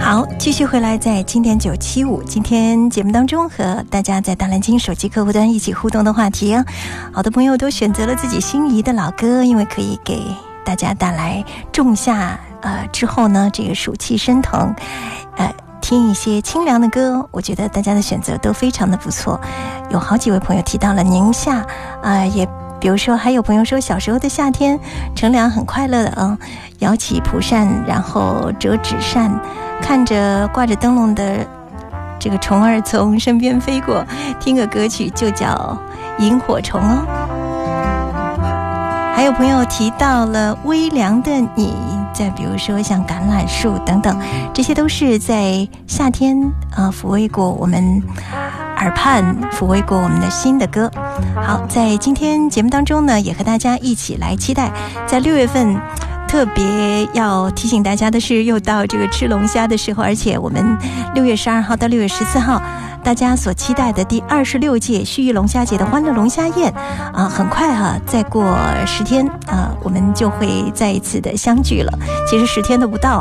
好，继续回来在经典975今天节目当中和大家在大蓝鲸手机客户端一起互动的话题啊，好多朋友都选择了自己心仪的老歌，因为可以给大家带来仲夏之后呢这个暑气升腾，听一些清凉的歌，我觉得大家的选择都非常的不错。有好几位朋友提到了宁夏也比如说还有朋友说小时候的夏天乘凉很快乐的摇起蒲扇然后折纸扇，看着挂着灯笼的这个虫儿从身边飞过，听个歌曲就叫萤火虫哦。还有朋友提到了微凉的你，再比如说像橄榄树等等，这些都是在夏天抚慰过我们耳畔，抚慰过我们的心的歌。好，在今天节目当中呢，也和大家一起来期待在6月份特别要提醒大家的是，又到这个吃龙虾的时候，而且我们6月12号到6月14号大家所期待的第26届盱眙龙虾节的欢乐龙虾宴很快再过10天我们就会再一次的相聚了。其实10天都不到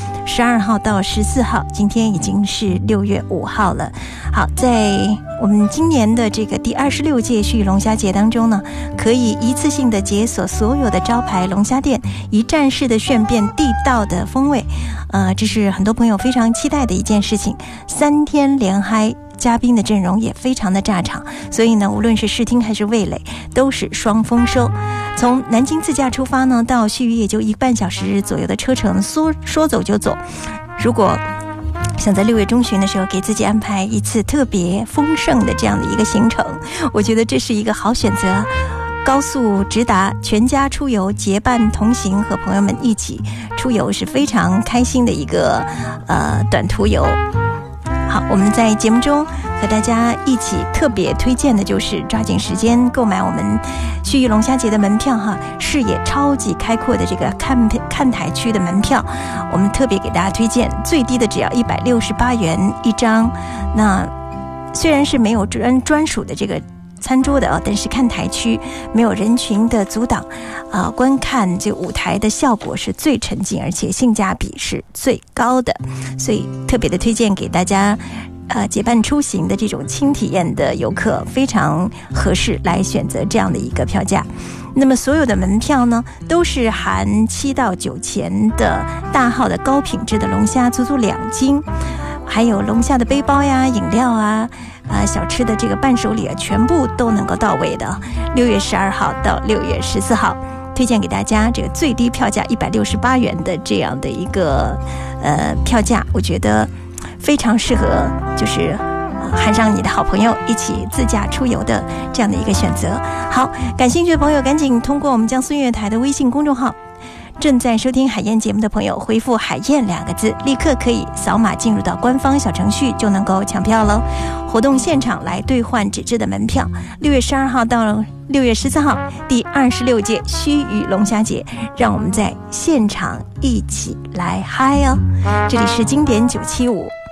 12号到14号，今天已经是6月5号了。好，在我们今年的这个第26届盱眙龙虾节当中呢，可以一次性的解锁所有的招牌龙虾店，一站式的炫变地道的风味，这是很多朋友非常期待的一件事情。3天连嗨，嘉宾的阵容也非常的炸场，所以呢，无论是视听还是味蕾，都是双丰收。从南京自驾出发呢，到盱眙也就1个半小时左右的车程，说走就走。如果想在6月中旬的时候给自己安排一次特别丰盛的这样的一个行程，我觉得这是一个好选择。高速直达，全家出游，结伴同行，和朋友们一起出游是非常开心的一个短途游。好，我们在节目中和大家一起特别推荐的就是抓紧时间购买我们盱眙龙虾节的门票视野超级开阔的这个看台区的门票，我们特别给大家推荐，最低的只要168元一张。那虽然是没有专属的这个餐桌的但是看台区没有人群的阻挡观看这舞台的效果是最沉浸，而且性价比是最高的，所以特别的推荐给大家结伴出行的这种轻体验的游客，非常合适来选择这样的一个票价。那么所有的门票呢，都是含7到9钱的大号的高品质的龙虾，足足2斤，还有龙虾的背包呀、饮料小吃的这个伴手礼全部都能够到位的。6月12号到6月14号推荐给大家这个最低票价168元的这样的一个票价，我觉得非常适合就是喊上你的好朋友一起自驾出游的这样的一个选择。好，感兴趣的朋友赶紧通过我们江苏音乐台的微信公众号，正在收听海燕节目的朋友回复海燕2个字，立刻可以扫码进入到官方小程序，就能够抢票了。活动现场来兑换纸质的门票。6月12号到6月14号第26届盱眙龙虾节，让我们在现场一起来嗨哦。这里是经典975。